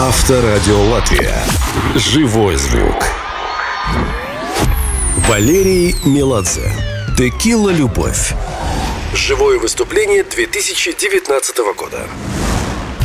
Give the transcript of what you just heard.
Авторадио Латвия. Живой звук. Валерий Меладзе. «Текила. Любовь». Живое выступление 2019 года.